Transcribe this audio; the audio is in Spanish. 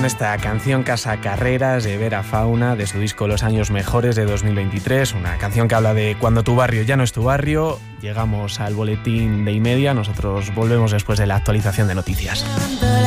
con esta canción Casa Carreras de Vera Fauna, de su disco Los Años Mejores de 2023, una canción que habla de cuando tu barrio ya no es tu barrio. Llegamos al boletín de y media, nosotros volvemos después de la actualización de noticias.